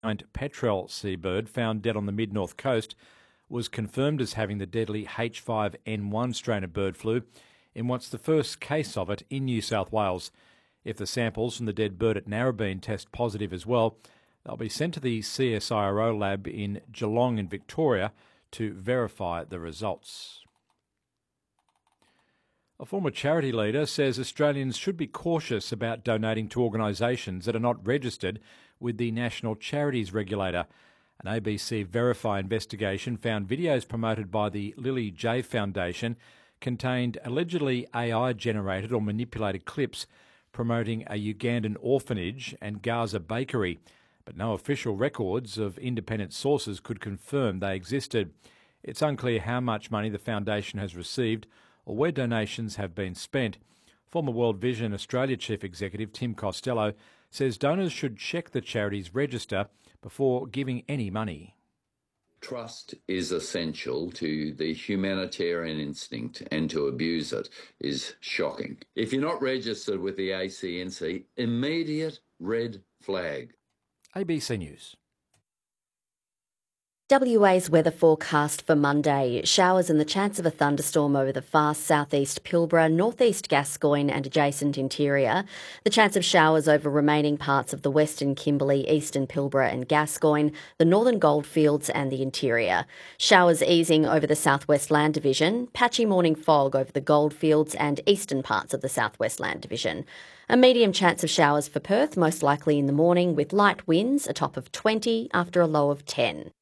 giant petrel seabird found dead on the mid-north coast was confirmed as having the deadly H5N1 strain of bird flu in what's the first case of it in New South Wales. If the samples from the dead bird at Narrabeen test positive as well, they'll be sent to the CSIRO lab in Geelong in Victoria to verify the results. A former charity leader says Australians should be cautious about donating to organisations that are not registered with the National Charities Regulator. An ABC Verify investigation found videos promoted by the Lily J Foundation contained allegedly AI-generated or manipulated clips promoting a Ugandan orphanage and Gaza bakery, but no official records of independent sources could confirm they existed. It's unclear how much money the foundation has received or where donations have been spent. Former World Vision Australia Chief Executive Tim Costello says donors should check the charity's register before giving any money. Trust is essential to the humanitarian instinct, and to abuse it is shocking. If you're not registered with the ACNC, immediate red flag. ABC News. WA's weather forecast for Monday. Showers and the chance of a thunderstorm over the far southeast Pilbara, northeast Gascoyne and adjacent interior. The chance of showers over remaining parts of the western Kimberley, eastern Pilbara and Gascoyne, the northern Goldfields and the interior. Showers easing over the southwest land division. Patchy morning fog over the Goldfields and eastern parts of the southwest land division. A medium chance of showers for Perth, most likely in the morning, with light winds, a top of 20 after a low of 10.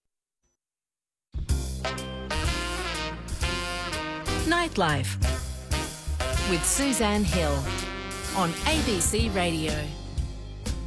Nightlife with Suzanne Hill on ABC Radio.